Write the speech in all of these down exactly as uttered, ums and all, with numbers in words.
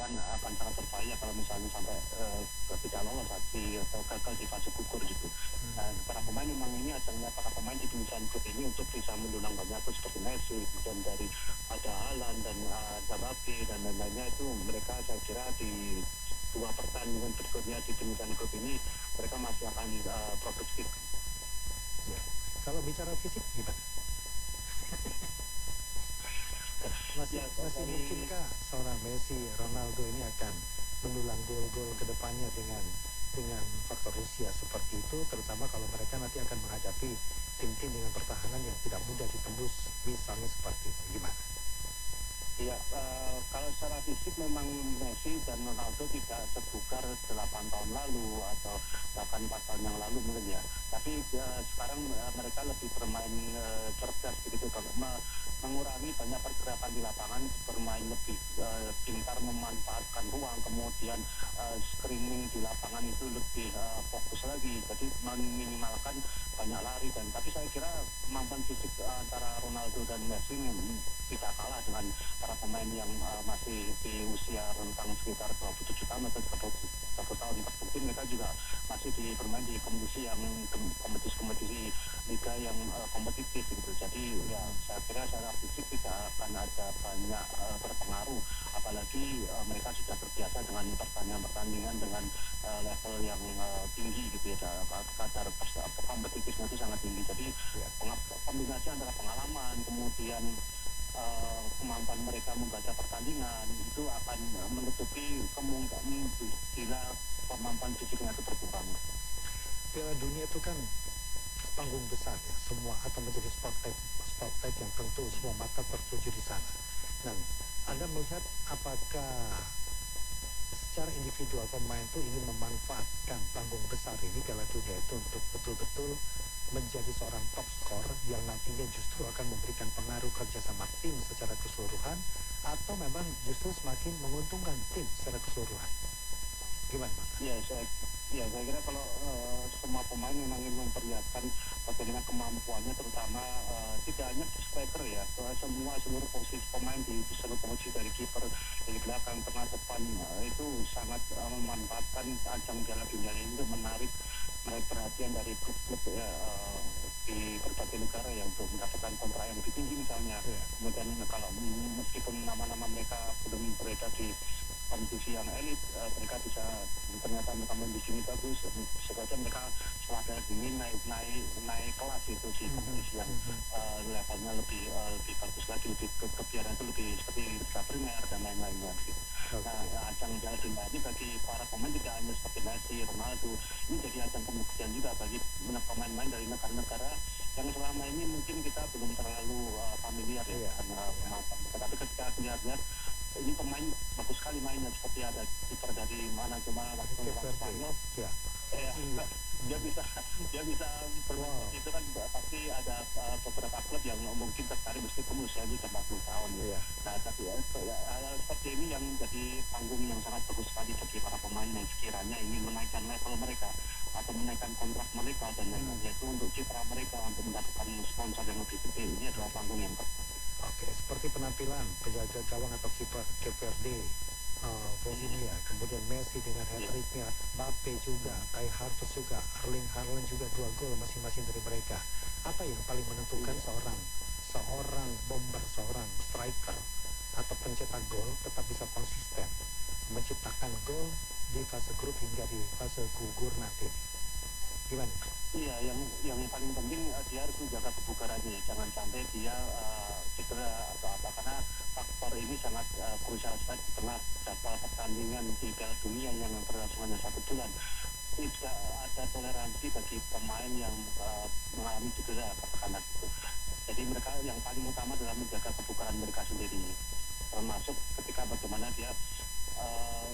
akan akan sangat berbahaya kalau misalnya sampai uh, tidak lolos di atau gagal di fase gugur gitu. Hmm. Nah, para pemain memang ini asalnya para pemain di penyusunan grup ini untuk bisa mendulang banyak seperti Messi, dan dari ada Haaland dan ada Mbappe dan lain-lainnya, itu mereka saya kira di dua pertandingan berikutnya di penyusunan grup ini mereka masih akan uh, produktif. Ya. Kalau bicara fisik gimana? masih ya, masih dari... mungkinkah seorang Messi, Ronaldo ini akan mendulang gol-gol kedepannya dengan dengan faktor usia seperti itu, terutama kalau mereka nanti akan menghadapi tim-tim dengan pertahanan yang tidak mudah ditembus, misalnya seperti itu, gimana? Ya, uh, kalau secara fisik memang Messi dan Ronaldo tidak sebugar delapan tahun lalu atau bahkan empat tahun yang lalu mungkin ya. Tapi uh, sekarang uh, mereka lebih bermain uh, cerdas begitu, kalau me- mengurangi banyak pergerakan di lapangan, bermain lebih uh, pintar memanfaatkan ruang, kemudian uh, screening di lapangan itu lebih uh, fokus lagi, jadi meminimalkan banyak lari. Dan tapi saya kira kemampuan fisik uh, antara Ronaldo dan Messi tidak kalah dengan para pemain yang uh, masih di usia rentang sekitar dua puluh tujuh tahun atau tiga puluh tahun. Terbukti mereka juga masih di bermain di kompetisi yang kompetisi-kompetisi liga yang uh, kompetitif gitu. Jadi ya saya kira secara fisik tidak akan ada banyak uh, berpengaruh, apalagi uh, mereka sudah terbiasa dengan pertandingan-pertandingan dengan uh, level yang uh, tinggi gitu ya, kadar kompetitifnya itu sangat tinggi. Jadi ya, kombinasi antara pengalaman kemudian Uh, kemampuan mereka membaca pertandingan itu akan uh, menutupi kemungkinan bila kemampuan fisiknya itu berkurang. Piala Dunia itu kan panggung besar ya, semua atau menjadi spotlight spotlight yang tentu semua mata tertuju di sana. Dan Anda melihat apakah secara individual pemain itu ingin memanfaatkan panggung besar ini, Piala Dunia itu, untuk betul-betul menjadi seorang top skor yang nantinya justru akan memberikan pengaruh kerjasama tim secara keseluruhan, atau memang justru semakin menguntungkan tim secara keseluruhan? Gimana, Pak? Ya, saya, ya, saya kira kalau uh, semua pemain memang ingin memperlihatkan bagaimana kemampuannya, terutama uh, tidak hanya striker ya, semua seluruh posisi pemain di seluruh posisi dari kiper, dari belakang, tengah, depan, uh, itu sangat uh, memanfaatkan ajang Piala Dunia ini untuk menarik menarik perhatian dari klub-klub ya, uh, di berbagai negara yang untuk mendapatkan kontrak yang lebih tinggi misalnya. Yeah. Kemudian kalau meskipun nama-nama mereka belum beredar di kompetisi yang elit, uh, mereka bisa ternyata mereka main di sini bagus, bisa saja mereka setelah dari ini naik naik naik kelas itu di kompetisi yang uh, levelnya lebih uh, lebih bagus lagi, lebih ke kebiaran itu lebih seperti Liga Primer dan lain-lainnya gitu. Okay. Nah, ajang Piala Dunia ini bagi para pemain tidak hanya seperti Messi, Ronaldo, ini jadi ajang pembuktian juga bagi pemain-pemain dari negara-negara yang selama ini mungkin kita belum terlalu uh, familiar ya, yeah. karena kemampuan. Yeah. Tapi ketika lihat-lihat ini pemain bagus sekali mainnya, seperti ada kiper dari mana ke mana waktu orang Spanyol, ya, eh, yeah. dia bisa dia bisa bermain wow. Itu kan pasti ada uh, beberapa klub yang mungkin tertarik meskipun usianya sudah empat puluh tahun. Yeah. Nah, tapi ya, hal seperti ini yang jadi panggung yang sangat bagus sekali bagi para pemain yang sekiranya ingin menaikkan level mereka atau menaikkan kontrak mereka dan lain-lain, yaitu untuk citra mereka untuk mendapatkan sponsor yang lebih gede. Ini adalah panggung yang tepat. Oke, seperti penampilan penjaga gawang atau kiper Cape Verde, uh, Bosnia, kemudian Messi dengan hat-tricknya, Mbappe juga, Kai Havertz juga, Erling Haaland juga dua gol masing-masing dari mereka. Apa yang paling menentukan seorang seorang bomber, seorang striker atau pencetak gol tetap bisa konsisten menciptakan gol di fase grup hingga di fase gugur nanti? Gimana? Iya, yang yang paling penting uh, dia harus menjaga kebugarannya, jangan sampai dia uh, cedera atau apa, karena faktor ini sangat uh, krusial sekali di tengah jadwal pertandingan di Piala Dunia yang berlangsung hanya satu bulan. Tidak ada toleransi bagi pemain yang uh, mengalami cedera katakanlah itu. Jadi mereka yang paling utama adalah menjaga kebugaran mereka sendiri, termasuk ketika bagaimana dia uh,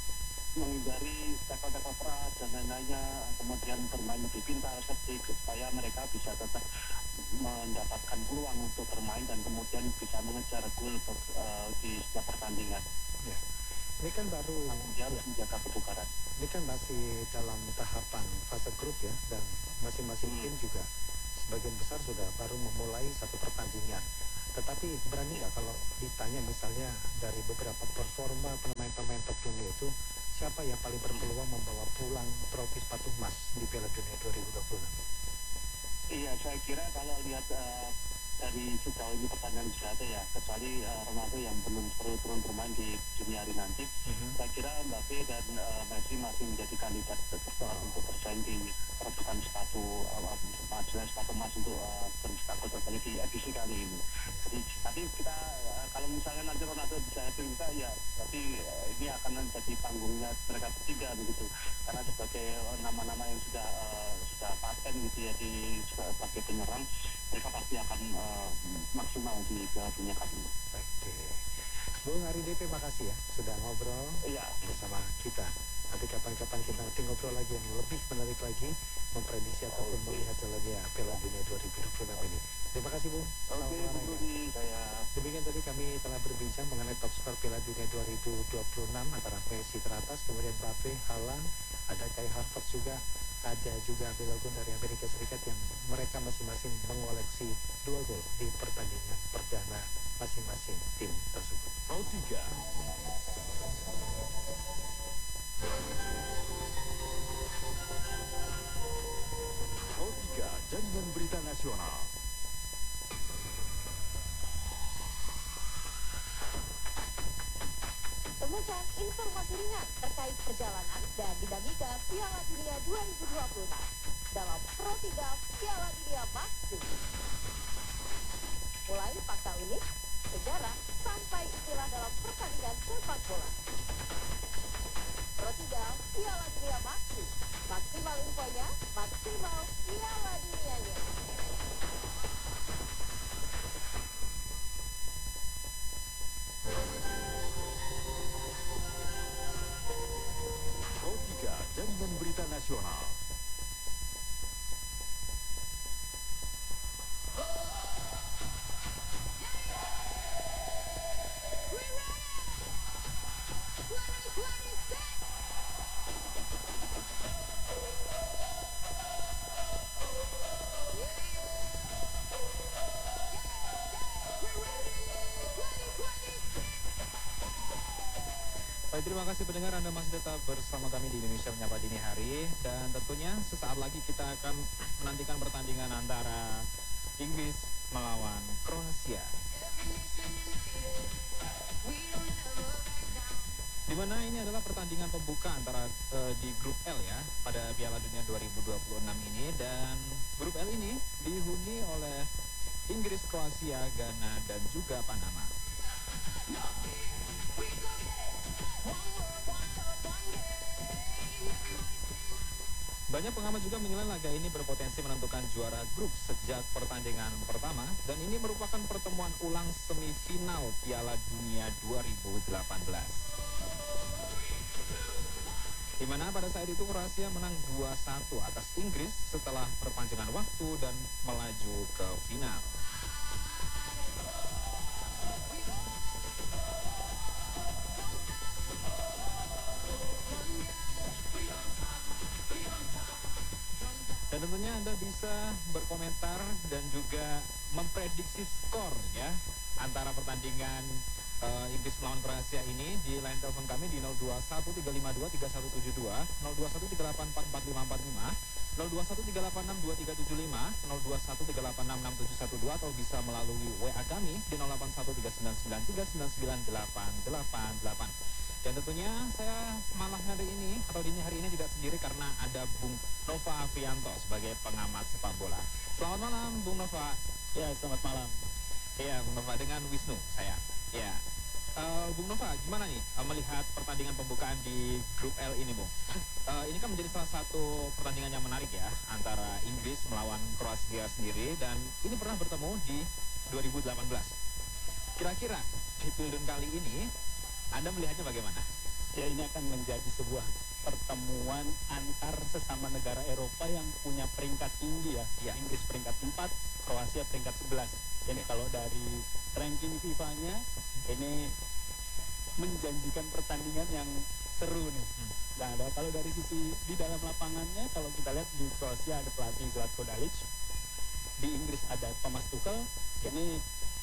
menghindari tackle-tackle keras dan lain-lainnya, kemudian bermain lebih pintar seperti supaya mereka bisa tetap mendapatkan peluang untuk bermain dan kemudian bisa mengejar gol uh, di setiap pertandingan. Ya. Ini kan baru dia harus ya. menjaga kebugaran. Ini kan masih dalam tahapan fase grup ya, dan masing-masing hmm. tim juga sebagian besar sudah baru memulai satu pertandingan. Tetapi berani nggak kalau ditanya misalnya dari beberapa performa pemain-pemain top dunia itu, siapa yang paling berpeluang membawa pulang trofi sepatu emas di Piala Dunia dua ribu dua puluh enam? Iya, saya kira kalau lihat uh, dari sejauh ini pertandingan bisa ada ya, kecuali uh, Ronaldo yang belum perlu turun bermain di juni hari nanti, mm-hmm. saya kira Mbappe dan uh, Messi masih menjadi kandidat tetap untuk bersaing di perebutan sepatu uh, majelis sepatu emas untuk uh, berstatus terbaik di edisi kali ini. Jadi nanti kita uh, kalau misalnya nanti Ronaldo bisa hadir kita ya, tapi uh, ini akan menjadi panggungnya mereka bertiga begitu, karena sebagai uh, nama-nama yang sudah uh, sudah paten gitu ya di sebagai penyerang, mereka pasti akan uh, maksimal di Piala Dunia kali ini. Oke, Bung Ari D P, makasih ya sudah ngobrol iya. bersama kita. Nanti kapan-kapan kita nanti ngobrol lagi yang lebih menarik lagi, memprediksi ataupun okay. melihat jalannya Piala Dunia dua ribu dua puluh enam ini. Terima kasih, Bung. Oke, okay, Bung Rudi, saya. Demikian tadi kami telah berbincang mengenai top skor Piala Dunia dua ribu dua puluh enam antara Messi teratas, kemudian Mbappe, Haaland, ada Kai Havertz juga, ada juga Balogun dari Amerika Serikat yang mereka masing-masing mengoleksi dua gol di pertandingan perdana masing-masing tim tersebut. Pro tiga. Pro tiga, jaringan berita nasional. Temukan informasi ringan terkait perjalanan dan dinamika Piala Dunia dua ribu dua puluh enam dalam Pro tiga Piala Dunia Maksi. Mulai fakta unik, sejarah, sampai istilah dalam pertandingan sepak bola. Pro tiga Piala Dunia Maksi. Maksimal infonya, maksimal Piala Dunianya. Pro tiga, jaringan berita nasional. Baik, terima kasih pendengar, Anda masih tetap bersama kami di Indonesia Menyapa Dini Hari. Dan tentunya sesaat lagi kita akan menantikan pertandingan antara Inggris melawan Kroasia, di mana ini adalah pertandingan pembuka antara uh, di grup L ya pada Piala Dunia dua ribu dua puluh enam ini. Dan grup L ini dihuni oleh Inggris, Kroasia, Ghana, dan juga Panama. Banyak pengamat juga menilai laga ini berpotensi menentukan juara grup sejak pertandingan pertama, dan ini merupakan pertemuan ulang semifinal Piala Dunia dua ribu delapan belas. Di mana pada saat itu Kroasia menang dua satu atas Inggris setelah perpanjangan waktu dan melaju ke final. Dan tentunya Anda bisa berkomentar dan juga memprediksi skor ya antara pertandingan uh, Inggris melawan Kroasia ini di line telepon kami di nol dua satu tiga lima dua tiga satu tujuh dua, nol dua satu tiga delapan empat empat lima empat lima, nol dua satu tiga delapan enam dua tiga tujuh lima, nol dua satu tiga delapan enam enam tujuh satu dua, atau bisa melalui W A kami di nol delapan satu tiga sembilan sembilan tiga sembilan sembilan delapan delapan delapan. Dan tentunya saya malam hari ini atau dini hari ini tidak sendiri karena ada Bung Nova Avianto sebagai pengamat sepak bola. Selamat malam Bung Nova. Ya, selamat malam. Ya, Bung Nova, dengan Wisnu saya. Ya, uh, Bung Nova, gimana nih uh, melihat pertandingan pembukaan di grup L ini, Bung? Uh, ini kan menjadi salah satu pertandingan yang menarik ya antara Inggris melawan Kroasia sendiri, dan ini pernah bertemu di dua ribu delapan belas. Kira-kira di Pilden kali ini Anda melihatnya bagaimana? Ya, ini akan menjadi sebuah pertemuan antar sesama negara Eropa yang punya peringkat tinggi ya. Ya. Inggris peringkat empat, Kroasia peringkat sebelas. Jadi kalau dari ranking FIFA-nya ini menjanjikan pertandingan yang seru nih. Hmm. Nah, ada, kalau dari sisi di dalam lapangannya, kalau kita lihat di Kroasia ada pelatih Zlatko Dalic, di Inggris ada Thomas Tuchel. Ya. Ini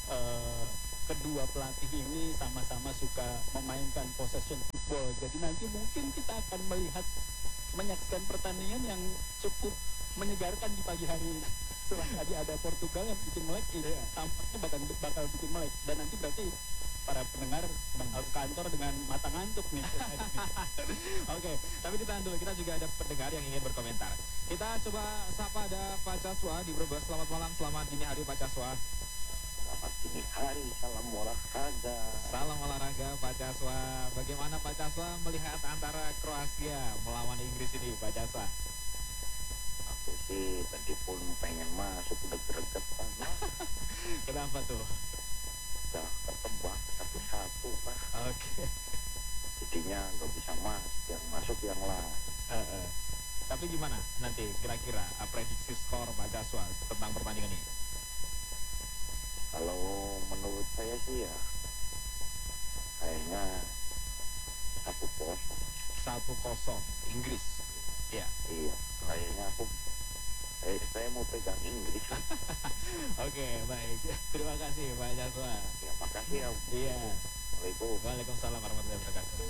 uh, kedua pelatih ini sama-sama suka memainkan possession football. Jadi nanti mungkin kita akan melihat menyaksikan pertandingan yang cukup menyegarkan di pagi hari ini. Setelah tadi ada Portugal yang bikin melek, ini tampaknya bakal bakal bikin melek. Dan nanti berarti para pendengar bakal ke kantor dengan mata ngantuk nih. Oke, tapi ditahan dulu, kita juga ada pendengar yang ingin berkomentar. Kita coba sapa, ada Pak Caswa di Brebes. Selamat malam, selamat dini hari Pak Caswa. Selamat dini hari, salam olahraga. Salam olahraga Pak Caswa. Bagaimana Pak Caswa melihat antara Kroasia melawan Inggris ini Pak Caswa? Aku sih tadi pun pengen masuk, udah gregetan. Kenapa tuh? Udah ketebak satu-satu Pak. Oke. Jadinya nggak bisa masuk, yang masuk yang lah. Uh, uh. Tapi gimana nanti kira-kira uh, prediksi skor Pak Caswa tentang pertandingan ini? Kalau menurut saya sih ya kayaknya satu kosong. Satu kosong Inggris. Ya. Iya, kayaknya aku eh, saya mau pegang Inggris. Oke, baik. Terima kasih Pak Caswa. Ya makasih ya. Iya. Assalamualaikum. Waalaikumsalam warahmatullahi wabarakatuh.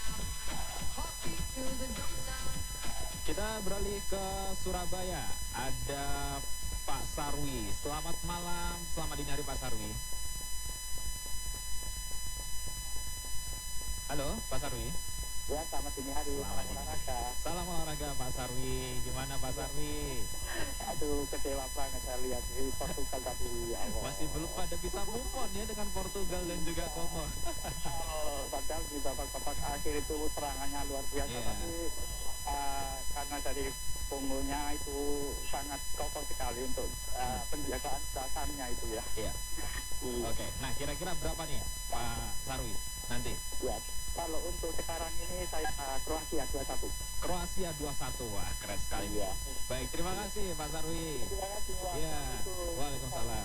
Kita beralih ke Surabaya. Ada Pak Sarwi. Selamat malam, selamat dini hari Pak Sarwi. Halo, Pak Sarwi. Ya, selamat dini hari. Selamat dini. olahraga. Salam olahraga Pak Sarwi. Gimana Pak Sarwi? Aduh, kecewa banget saya lihat di Portugal tadi. Allah. Masih belum pada bisa move on ya dengan Portugal dan juga Kongo. Oh, padahal di babak-babak akhir itu serangannya luar biasa, Yeah. tapi uh, karena dari Kongonya itu sangat kokoh sekali untuk uh, penjagaan dasarnya itu ya. Iya. Iya. Oke, nah kira-kira berapa nih Pak Sarwi nanti? Ya, kalau untuk sekarang ini saya uh, Kroasia dua satu. Kroasia dua satu. Wah, keren sekali. Iya. Baik, terima kasih Pak Sarwi. Terima kasih. Iya, waalaikumsalam.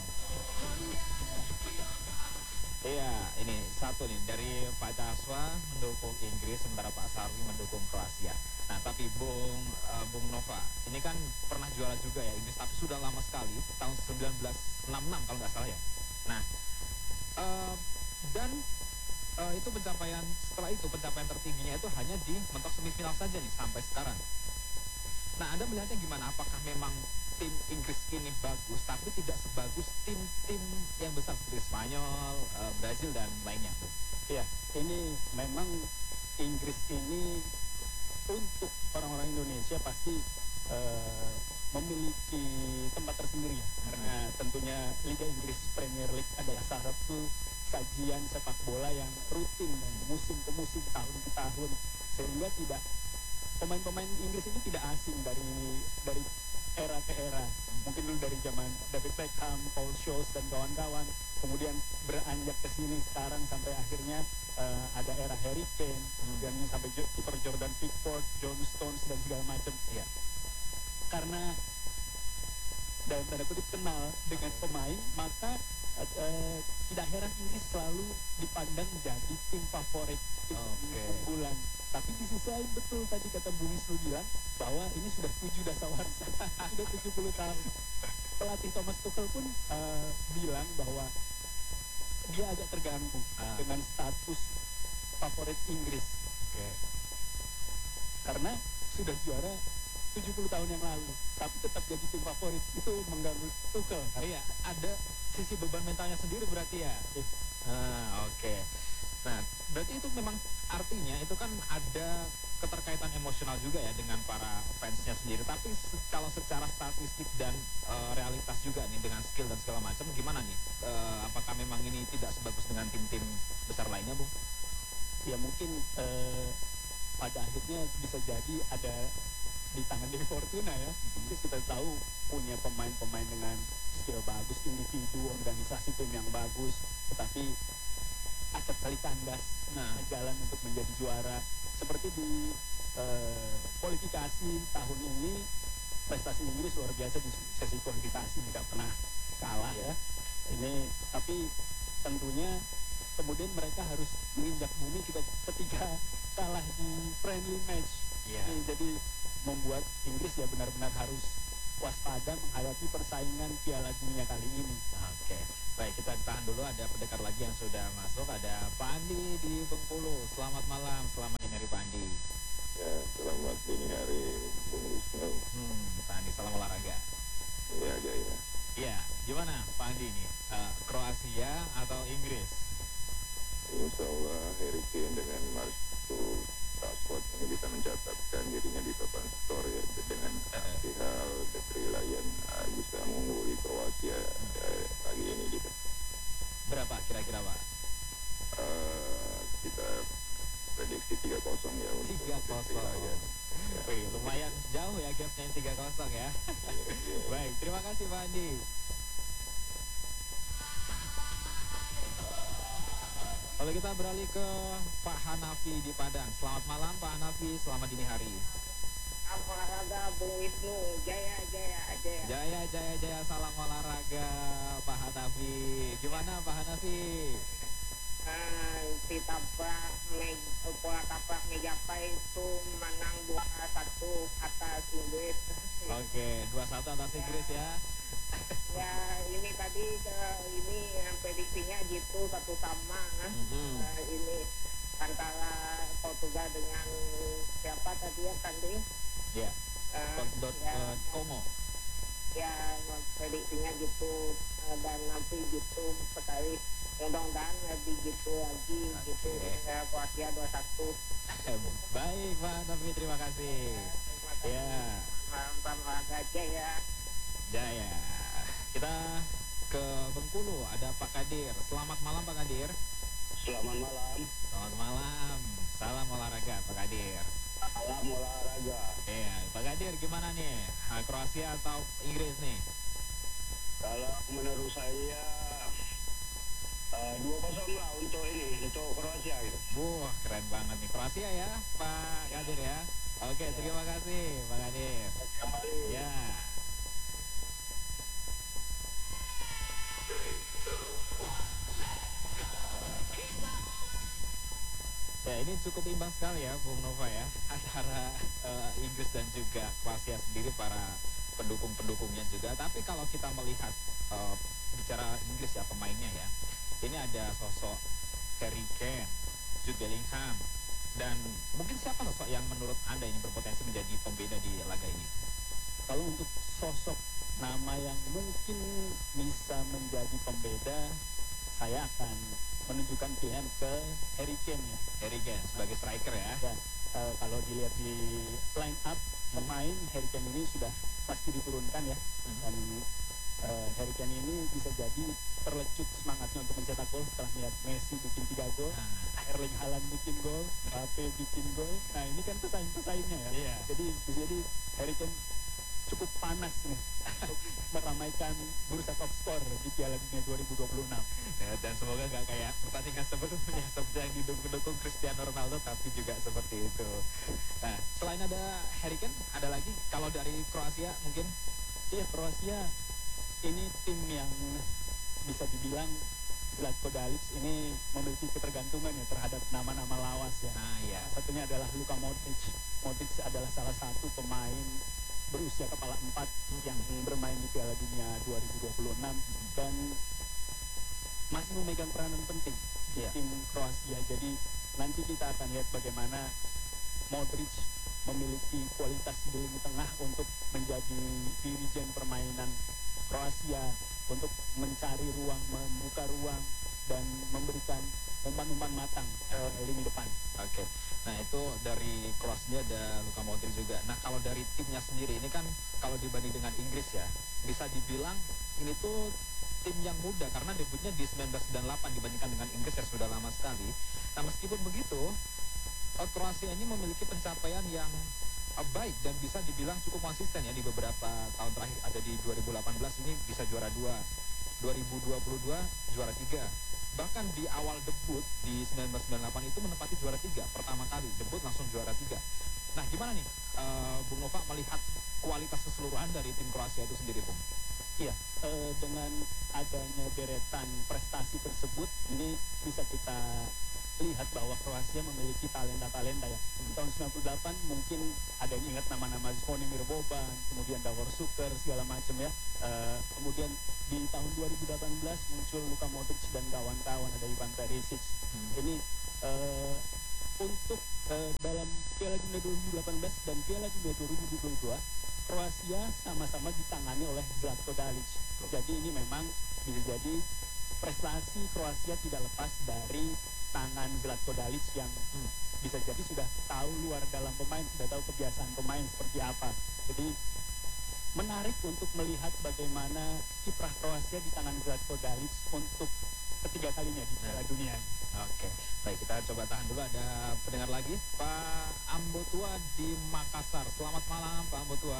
Iya, ini satu nih dari Pak Caswa mendukung Inggris, sementara Pak Sarwi mendukung Kroasia. Nah, tapi Bung uh, Bung Nova, ini kan pernah juara juga ya Inggris, tapi sudah lama sekali, tahun sembilan belas enam puluh enam kalau nggak salah ya. Nah, uh, dan uh, itu pencapaian setelah itu pencapaian tertingginya itu hanya di mentok semifinal saja nih sampai sekarang. Nah, Anda melihatnya gimana? Apakah memang tim Inggris ini bagus, tapi tidak sebagus tim-tim yang besar seperti Spanyol, uh, Brazil dan lainnya? Ya, ini memang Inggris ini untuk orang-orang Indonesia pasti uh, memiliki tempat tersendiri ya. Karena tentunya Liga Inggris Premier League adalah salah satu sajian sepak bola yang rutin dari musim ke musim, tahun ke tahun, sehingga tidak pemain-pemain Inggris ini tidak asing dari dari era ke era. Mungkin dulu dari zaman David Beckham, Paul Scholes dan kawan-kawan, kemudian beranjak ke sini sekarang sampai akhirnya uh, ada era Harry Kane, kemudian sampai jo- kiper Jordan Pickford, John Stones dan segala macam. Iya. Karena dalam tanda kutip kenal dengan pemain, maka uh, tidak heran Inggris selalu dipandang menjadi tim favorit, tim Oke. unggulan. Tapi di sisi lain betul tadi kata Bung Wisnu bilang bahwa ini sudah tujuh dasawarsa, sudah tujuh puluh tahun. Pelatih Thomas Tuchel pun uh, bilang bahwa dia agak terganggu Ah. dengan status favorit Inggris. Oke. Karena sudah juara tujuh puluh tahun yang lalu, tapi tetap jadi tim favorit. Itu mengganggu Tuchel. Iya, ada sisi beban mentalnya sendiri berarti ya. Eh, Ah, oke. Nah, berarti itu memang artinya itu kan ada keterkaitan emosional juga ya dengan para fansnya sendiri. Tapi se- kalau secara statistik dan eh, realitas juga nih dengan skill dan segala macam, gimana nih? Eh, apakah memang ini tidak sebagus dengan tim-tim besar lainnya, Bung? ya mungkin eh, pada akhirnya bisa jadi ada di tangan Dewi Fortuna ya. Jadi kita tahu punya pemain-pemain dengan skill bagus, individu, organisasi tim yang bagus, tetapi acap kali kandas Nah. jalan untuk menjadi juara. Seperti di eh, kualifikasi tahun ini, prestasi Inggris luar biasa di sesi kualifikasi, tidak pernah kalah ya. Ini tapi tentunya kemudian mereka harus menginjak bumi kita ketika kalah di friendly match. Iya. Ini jadi membuat Inggris ya benar-benar harus waspada menghadapi persaingan Piala Dunia kali ini. Oke, baik, kita tahan dulu. Ada pendekar lagi yang sudah masuk. Ada Pak Andi di Bengkulu. Selamat malam, selamat dini hari Pak Andi. Ya, selamat dini hari Bung Wisnu. Hmm, Pak Andi, salam olahraga. Ya, Jaya. Iya, gimana Pak Andi ini? Uh, Kroasia atau Inggris? Insya Allah Harry Kane dengan Marcus Rashford ini bisa mencatatkan dirinya di papan skor ya, dengan hal The Three Lion uh, bisa mengungguli Kroasia uh, pagi ini gitu. Berapa kira-kira Pak? Uh, kita prediksi tiga kosong ya untuk tiga The Three kosong. Lion. Ya. Wih, lumayan jauh ya gapnya tiga kosong ya. Baik, terima kasih Pak Andi. Lalu kita beralih ke Pak Hanafi di Padang. Selamat malam Pak Hanafi, selamat dini hari. Olahraga Bung Wisnu, jaya jaya jaya. Jaya jaya jaya, salam olahraga Pak Hanafi. Gimana Pak Hanafi? Uh, si tabrak me, pola tabrak Megapai itu menang dua satu atas Inggris. Oke, dua satu atas Inggris ya. Ya ini tadi uh, ini uh, prediksinya gitu satu sama. Mm-hmm. Uh, ini antara Portugal dengan siapa tadi yang tanding? Ya. Uh, Dot ya, uh, Kongo. Ya prediksinya gitu uh, dan nanti gitu sekali mudah-mudahan lebih gitu lagi gitu ya, Kroasia dua satu. Baik Pak Hanafi, terima kasih. Ya. Malam olahraga aja ya. Jaya. Kita ke Bengkulu, ada Pak Kadir. Selamat malam Pak Kadir. Selamat malam. Selamat malam. Salam olahraga Pak Kadir. Salam olahraga. Iya, Pak Kadir gimana nih? Ha, Kroasia atau Inggris nih? Kalau menurut saya uh, dua kosong lah untuk ini, untuk Kroasia gitu. Wah, keren banget nih Kroasia ya, Pak Kadir ya. Oke, terima kasih Pak Kadir. Kembali. Ya. Ya, ini cukup imbang sekali ya Bung Nova ya, antara uh, Inggris dan juga Kroasia sendiri, para pendukung-pendukungnya juga. Tapi kalau kita melihat uh, bicara Inggris ya, pemainnya ya, ini ada sosok Harry Kane, Jude Bellingham, dan mungkin siapa sosok yang menurut Anda ini berpotensi menjadi pembeda di laga ini? Kalau untuk sosok nama yang mungkin bisa menjadi pembeda, saya akan menunjukkan pilihan ke Harry Kane ya. Harry Kane sebagai striker ya. Ya, uh, kalau dilihat di line up pemain, Harry Kane ini sudah pasti diturunkan ya. Hmm. Dan uh, Harry Kane ini bisa jadi terlecut semangatnya untuk mencetak gol setelah melihat Messi bikin tiga gol, Nah. Erling Haaland bikin gol, Mbappe bikin gol. Nah ini kan pesaing-pesaingnya ya. Iya. Jadi bisa jadi Harry Kane cukup panas nih untuk meramaikan bursa top skor di Piala Dunia dua ribu dua puluh enam. Ya, dan semoga nggak kayak pertandingan sebelumnya seperti yang didukung-dukung Cristiano Ronaldo, tapi juga seperti itu. Nah, selain ada Harry Kane, ada lagi kalau dari Kroasia mungkin? Iya, Kroasia ini tim yang bisa dibilang Zlatko Dalic ini memiliki ketergantungan ya terhadap nama-nama lawas ya. Nah, ya. Satunya adalah Luka Modric. Modric adalah salah satu pemain berusia kepala empat yang bermain di Piala Dunia dua ribu dua puluh enam dan masih memegang peranan penting di Yeah. tim Kroasia. Jadi nanti kita akan lihat bagaimana Modric memiliki kualitas di lini tengah untuk menjadi dirijen permainan Kroasia, untuk mencari ruang, membuka ruang, dan memberikan umpan-umpan matang ke lini depan. Oke. Nah, itu dari Kroasia ada Luka Modric juga. Nah, kalau dari timnya sendiri ini kan kalau dibanding dengan Inggris ya, bisa dibilang ini tuh tim yang muda karena debutnya di seribu sembilan ratus sembilan puluh delapan dibandingkan dengan Inggris yang sudah lama sekali. Nah, meskipun begitu, uh, Kroasia ini memiliki pencapaian yang uh, baik dan bisa dibilang cukup konsisten ya di beberapa tahun terakhir. Ada di dua ribu delapan belas ini bisa juara dua, dua ribu dua puluh dua juara tiga. Bahkan di awal debut di seribu sembilan ratus sembilan puluh delapan itu menempati juara tiga, pertama kali debut langsung juara tiga. Nah, gimana nih uh, Bung Nova melihat kualitas keseluruhan dari tim Kroasia itu sendiri, Bung? Iya, eh, dengan adanya deretan prestasi tersebut, ini bisa kita lihat bahwa Kroasia memiliki talenta-talenta ya. Di tahun sembilan puluh delapan mungkin ada yang ingat nama-nama Zvonimir Boban, kemudian Davor Šuker segala macam ya. Uh, kemudian di tahun dua ribu delapan belas muncul Luka Modric dan kawan-kawan, ada Ivan Perisic. Hmm. Ini uh, untuk uh, dalam Piala Dunia dua ribu delapan belas dan Piala Dunia dua ribu dua puluh dua Kroasia sama-sama ditangani oleh Zlatko Dalic. Jadi ini memang bisa jadi prestasi Kroasia tidak lepas dari tangan Zlatko Dalic yang hmm, bisa jadi sudah tahu luar dalam pemain, sudah tahu kebiasaan pemain seperti apa. Jadi menarik untuk melihat bagaimana kiprah Kroasia di tangan Zlatko Dalic untuk ketiga kalinya di Piala Dunia. Oke, baik, kita coba tahan dulu, ada pendengar lagi, Pak Ambotua di Makassar. Selamat malam Pak Ambotua.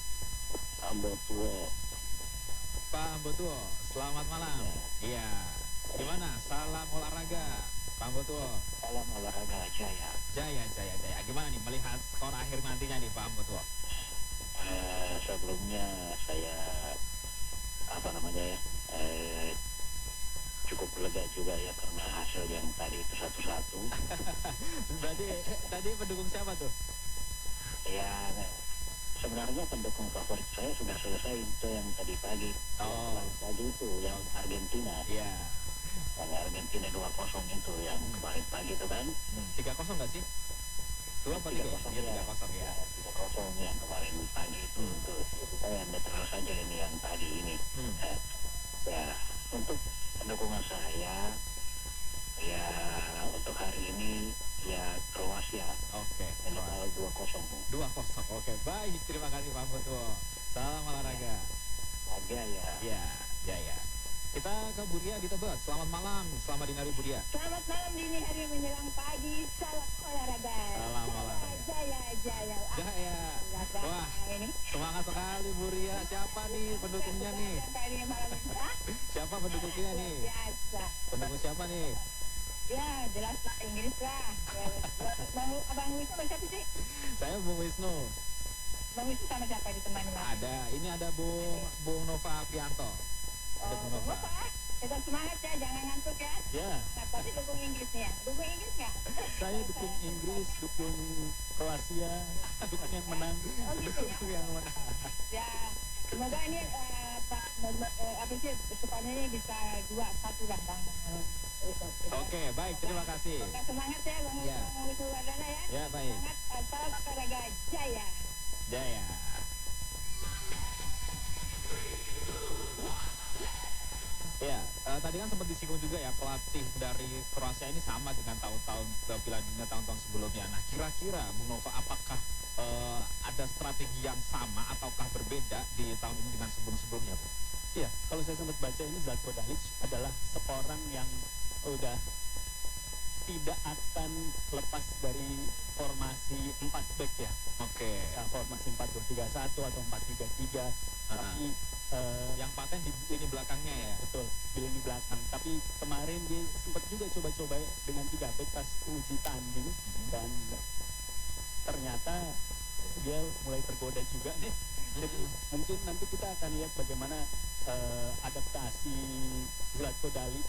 Ambotua. Pak Ambotua, selamat malam. Iya. Gimana? Salam olahraga, Pak Ambotua. Salam olahraga Jaya. Jaya, Jaya, Jaya. Gimana nih melihat skor akhir nantinya nih Pak Ambotua? Uh, sebelumnya saya apa namanya ya? Uh, cukup lega juga ya karena hasil yang tadi itu satu-satu. Berarti tadi pendukung siapa tuh? Ya sebenarnya pendukung favorit saya sudah selesai itu yang tadi pagi. Oh. Yang pagi itu yang Argentina. Iya. Yeah. Yang Argentina dua kosong itu yang hmm. kemarin pagi itu kan. tiga kosong nggak sih? dua apa tiga? Iya tiga kosong ya. tiga kosong yang kemarin pagi itu. Hmm. Itu saya netral saja ini yang tadi ini. Hmm. Ya, ya untuk pendukungan saya ya untuk hari ini ya Kroasia. Oke. Okay. dua kosong. dua kosong. Oke, baik. Terima kasih Pak Ambotua. Salam olahraga. Aja ya. Ya, ya ya. Kita ke Buria di Tebet. Selamat malam. Selamat dini hari Buria. Selamat malam dini hari menjelang pagi. Salam olahraga. Salam olahraga. Jaya, jaya. Jaya. Wah, semangat sekali Buria. Siapa nih pendukungnya nih? Siapa pendukungnya nih? Biasa. Pendukung siapa nih? Ya, jelas lah Inggris lah. Bang, Abang Wisnu sama siapa sih? Saya Bung Wisnu. Bang Wisnu sama siapa ditemani? Ada, ini ada Bung Bung Nova Aprianto. Oh, Bung Nova. Tetap semangat ya, jangan ngantuk ya. Ya. Nah, tapi dukung Inggrisnya. Dukung Inggris nggak? Saya dukung Inggris, dukung Kroasia, dukung yang menang. Oh, gitu ya? Dukung yang menang. Ya, semoga ini uh, Pak uh, apa sih depannya ini bisa dua satu lah Bang. Oke, baik, terima kasih. Semoga semangat ya Bang ya. Wisnu Wardana ya. Ya, baik. Semangat, uh, salam olahraga Jaya. Jaya. Ya, uh, tadi kan sempat disinggung juga ya pelatih dari Kroasia ini sama dengan tahun-tahun Piala Dunia tahun-tahun sebelumnya. Nah, kira-kira Bung Nova apakah uh, ada strategi yang sama ataukah berbeda di tahun ini dengan sebelum-sebelumnya, Bu? Iya, kalau saya sempat baca ini Zlatko Dalic adalah seorang yang udah tidak akan lepas dari formasi empat back ya. Oke. Okay. Formasi empat dua tiga satu atau empat tiga tiga. Uh-huh. Tapi uh, yang paten di lini belakangnya ya. Betul, di lini belakang. Tapi kemarin dia sempat juga coba-coba dengan tiga back pas uji tanding hmm. dan ternyata dia mulai tergoda juga nih. Hmm. Jadi mungkin nanti kita akan lihat bagaimana uh, adaptasi Zlatko Dalic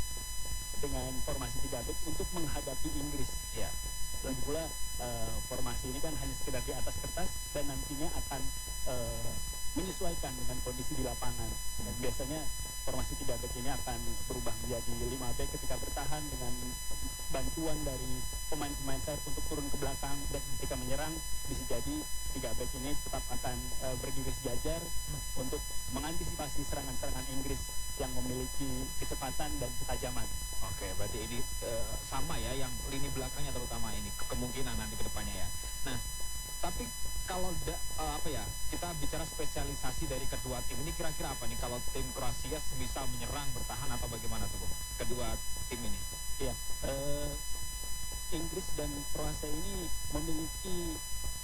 dengan formasi tiga back untuk menghadapi Inggris. Ya. Lagi pula uh, formasi ini kan hanya sekedar di atas kertas dan nantinya akan uh, menyesuaikan dengan kondisi di lapangan. Dan biasanya formasi tiga back ini akan berubah menjadi lima back ketika bertahan dengan bantuan dari pemain-pemain sayap untuk turun ke belakang, dan ketika menyerang bisa jadi tiga back ini tetap akan uh, berdiri sejajar hmm. untuk mengantisipasi serangan-serangan Inggris yang memiliki kecepatan dan ketajaman. Oke, berarti ini uh, sama ya, yang lini belakangnya terutama ini kemungkinan nanti ke depannya ya. Nah, tapi kalau da, uh, apa ya, kita bicara spesialisasi dari kedua tim ini, kira-kira apa nih kalau tim Kroasia semisal menyerang, bertahan atau bagaimana tuh, Bung? Kedua tim ini. Iya, uh, Inggris dan Kroasia ini memiliki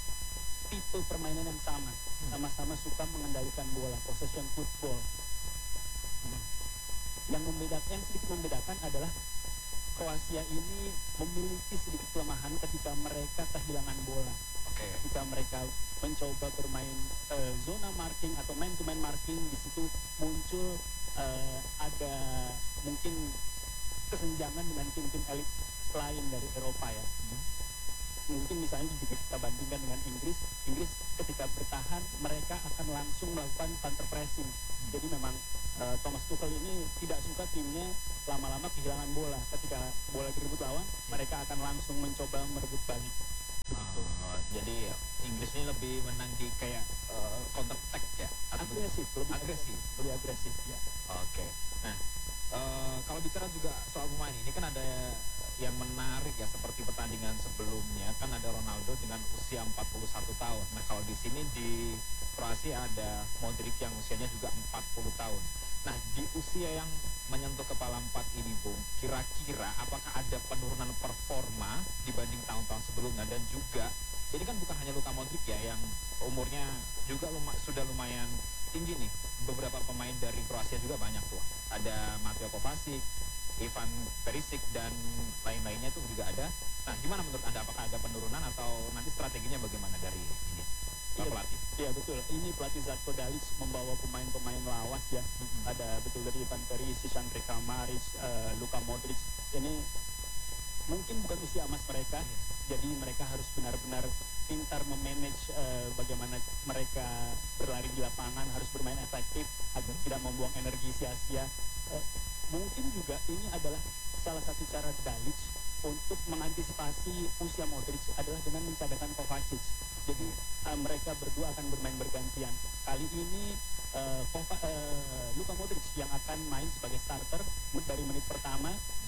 tipe permainan yang sama, sama-sama suka mengendalikan bola, possession football. Hmm. Yang membedakan, yang sedikit membedakan adalah Kroasia ini memiliki sedikit kelemahan ketika mereka kehilangan bola. Okay. Ketika mereka mencoba bermain uh, zona marking atau man-to-man marking, di situ muncul uh, ada mungkin kesenjangan dengan tim-tim elit lain dari Eropa ya. Mungkin misalnya jika kita bandingkan dengan Inggris, Inggris ketika bertahan mereka akan langsung melakukan counter pressing. Jadi memang uh, Thomas Tuchel ini tidak suka timnya lama-lama kehilangan bola. Ketika bola direbut lawan, mereka akan langsung mencoba merebut balik. Oh, jadi Inggris ini lebih menang di kayak uh, counter attack ya? Atau Agresif, lebih agresif, lebih agresif ya. Oke. Nah, uh, kalau bicara juga soal pemain ini kan ada yang menarik ya, seperti pertandingan sebelumnya kan ada Ronaldo dengan usia empat puluh satu tahun. Nah, kalau di sini di Kroasia ada Modric yang usianya juga empat puluh tahun. Nah, di usia yang menyentuh kepala empat ini, Bung, kira-kira apakah ada penurunan performa dibanding tahun-tahun sebelumnya? Dan juga ini kan bukan hanya Luka Modric ya yang umurnya juga luma, sudah lumayan tinggi nih. Beberapa pemain dari Kroasia juga banyak tuh. Ada Mateo Kovacic, Ivan Perisic, dan lain-lainnya itu juga ada. Nah, gimana menurut Anda? Apakah ada penurunan atau nanti strateginya bagaimana dari ini, Pak Iya, pelatih? iya betul. Ini pelatih Zlatko Dalic membawa pemain-pemain lawas ya. Mm-hmm. Ada betul dari Ivan Perisic, Andre Kramaric, uh, Luka Modric. Ini mungkin bukan usia emas mereka, yeah. Jadi mereka harus benar-benar pintar memanage uh, bagaimana mereka berlari di lapangan, harus bermain efektif agar tidak membuang energi sia-sia. Uh, mungkin juga ini adalah salah satu cara Dalic untuk mengantisipasi usia Modric adalah dengan mencadangkan Kovacic. Jadi uh, mereka berdua akan bermain bergantian. Kali ini uh, Kova, uh, Luka Modric yang akan main sebagai starter dari menit pertama.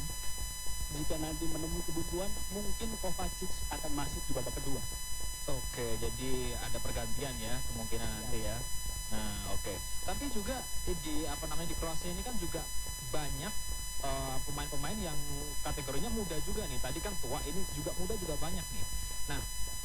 Jika nanti menemui kebutuhan, mungkin Kovacic akan masuk di babak kedua. Oke, jadi ada pergantian ya kemungkinan ya. Nanti ya. Nah, oke. Tapi juga di apa namanya di Kroasia ini kan juga banyak uh, pemain-pemain yang kategorinya muda juga nih. Tadi kan tua, ini juga muda juga banyak nih. Nah,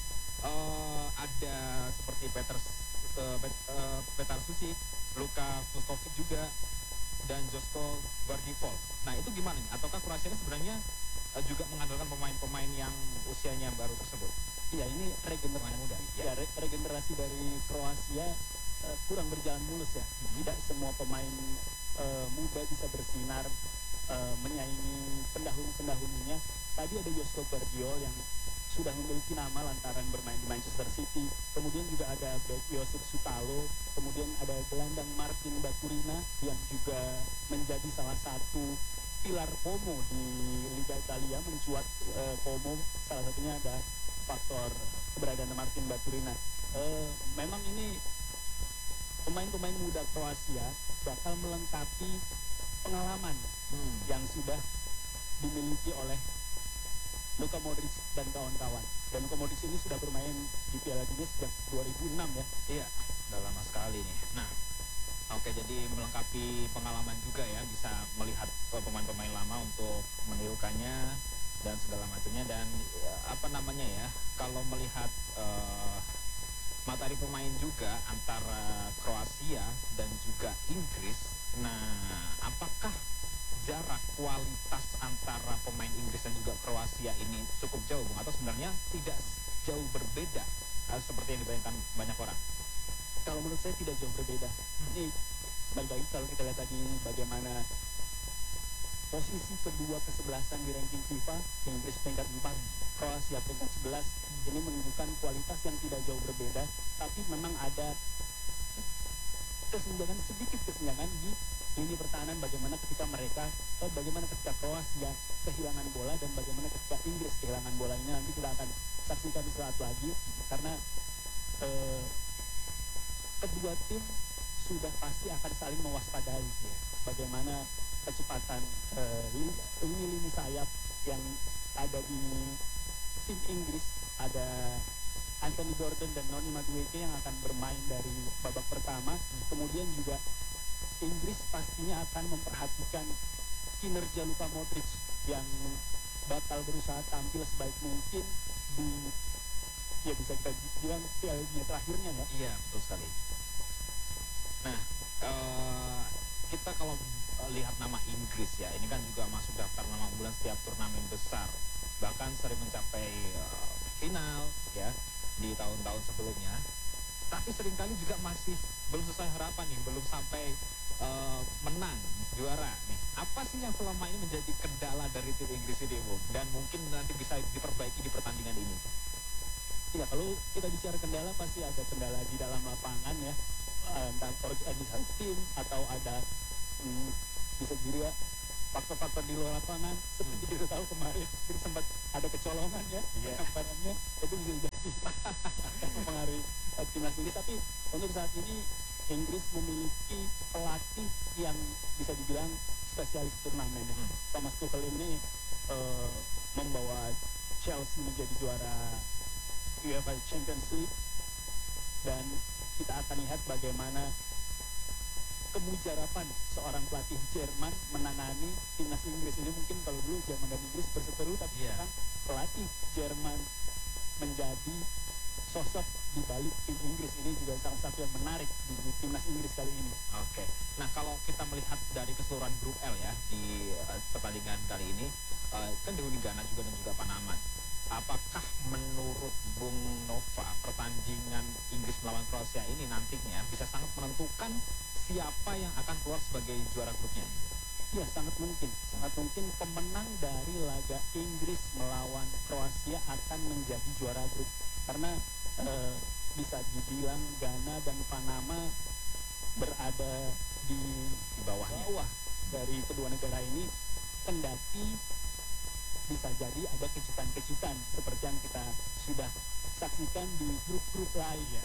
uh, ada seperti Petar uh, Pet, uh, Petar Susic, Luka Vuskovic juga, dan Josko Gvardiol. Nah, itu gimana nih? Ataukah Kroasia ini sebenarnya uh, juga mengandalkan pemain-pemain yang usianya baru tersebut? Iya, ini regenerasi muda. Ya, re regenerasi dari Kroasia uh, kurang berjalan mulus ya. Tidak semua pemain uh, muda bisa bersinar uh, menyaingi pendahulu-pendahulunya. Tadi ada Josko Gvardiol yang sudah memiliki nama lantaran bermain di Manchester City. Kemudian juga ada Josip Sutalo, kemudian ada gelandang Martin Baturina yang juga menjadi salah satu pilar Como di Liga Italia, mencuat uh, Como. Salah satunya ada faktor keberadaan Martin Baturina. Uh, memang ini pemain-pemain muda Kroasia bakal melengkapi pengalaman hmm. yang sudah dimiliki oleh Luka Modric dan kawan-kawan. Dan Luka Modric ini sudah bermain di Piala Dunia sejak dua ribu enam ya. Iya, udah lama sekali nih. Nah, oke, jadi melengkapi pengalaman juga ya, bisa melihat pemain-pemain lama untuk menirukannya dan segala macamnya. Dan ya, apa namanya ya, kalau melihat uh, materi pemain juga antara Kroasia dan juga Inggris, nah apakah jarak kualitas antara pemain Inggris dan juga Kroasia ini cukup jauh, Bung? Atau sebenarnya tidak jauh berbeda uh, seperti yang dibayangkan banyak orang? Kalau menurut saya tidak jauh berbeda. Hmm. Ini balik lagi kalau kita lihat tadi bagaimana posisi kedua kesebelasan di ranking FIFA, Inggris peringkat empat, Kroasia peringkat sebelas, hmm. ini menunjukkan kualitas yang tidak jauh berbeda, tapi memang ada kesenjangan, sedikit kesenjangan di lini pertahanan, bagaimana ketika mereka, eh, bagaimana ketika Kroasia kehilangan bola dan bagaimana ketika Inggris kehilangan bola. Ini nanti kita akan saksikan di saat lagi, karena eh, kedua tim sudah pasti akan saling mewaspadai ya, bagaimana kecepatan uh, lini-lini sayap yang ada di tim Inggris. Ada Anthony Gordon dan Noni Madueke yang akan bermain dari babak pertama. Kemudian juga Inggris pastinya akan memperhatikan kinerja Luka Modric yang bakal berusaha tampil sebaik mungkin di, ya bisa kita bilang Piala Dunia terakhirnya ya. Iya, betul sekali. Nah, uh, kita kalau uh, lihat nama Inggris ya, ini kan juga masuk daftar nama unggulan setiap turnamen besar, bahkan sering mencapai uh, final ya di tahun-tahun sebelumnya. Tapi seringkali juga masih belum sesuai harapan nih, belum sampai uh, menang juara nih. Apa sih yang selama ini menjadi kendala dari tim Inggris ini, Bung? Dan mungkin nanti bisa diperbaiki di pertandingan ini. Ya, kalau kita bicara kendala pasti ada kendala di dalam lapangan ya, entah organisasi tim atau ada hmm, bisa juga faktor-faktor di luar lapangan. Seperti kita tahu kemarin kita sempat ada kecolongan ya, yeah. kabarnya itu bisa jadi mempengaruhi uh, timnas Inggris. Tapi untuk saat ini Inggris memiliki pelatih yang bisa dibilang spesialis turnamen. Hmm. Thomas Tuchel ini uh, membawa Chelsea menjadi juara UEFA Champions League, dan kita akan lihat bagaimana kemujarapan seorang pelatih Jerman menangani timnas Inggris ini. Mungkin kalau dulu Jerman dan Inggris berseteru, tapi yeah. sekarang pelatih Jerman menjadi sosok di balik tim Inggris ini juga salah satu yang menarik di, di timnas Inggris kali ini. Oke, okay. Nah kalau kita melihat dari keseluruhan grup L ya di uh, pertandingan kali ini, uh, kan dihuni Ghana juga dan juga Panama. Apakah menurut Bung Nova pertandingan Inggris melawan Kroasia ini nantinya bisa sangat menentukan siapa yang akan keluar sebagai juara grupnya? Ya, sangat mungkin. Sangat mungkin pemenang dari laga Inggris melawan Kroasia akan menjadi juara grup. Karena e, bisa dibilang Ghana dan Panama berada di, di bawahnya. bawah dari kedua negara ini, kendati bisa jadi ada kejutan-kejutan seperti yang kita sudah saksikan di grup-grup lain ya.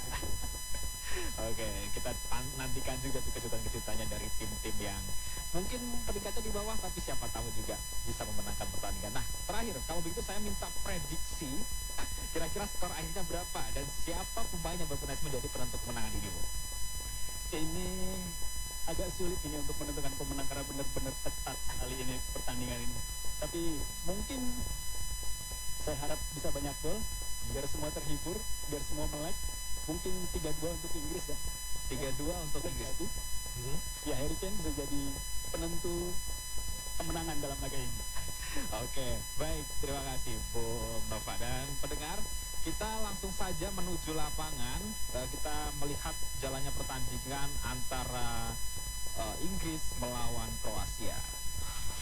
Oke, kita nantikan juga tuh kejutan-kejutannya dari tim-tim yang mungkin peringkatnya di bawah, tapi siapa tahu juga bisa memenangkan pertandingan. Nah, terakhir, kalau begitu saya minta prediksi kira-kira skor akhirnya berapa dan siapa pemain yang berpotensi menjadi penentu kemenangan ini, Bu? Ini agak sulit ini untuk menentukan pemenang karena benar-benar ketat sekali ini pertandingan ini. Tapi mungkin saya harap bisa banyak gol biar semua terhibur, biar semua melek. Mungkin tiga dua untuk Inggris ya. tiga dua untuk Inggris. Hmm. Ya, Harry Kane bisa jadi penentu kemenangan dalam laga ini. Oke, baik, terima kasih Bung Nova dan pendengar. Kita langsung saja menuju lapangan. Uh, kita melihat jalannya pertandingan antara uh, Inggris melawan Kroasia.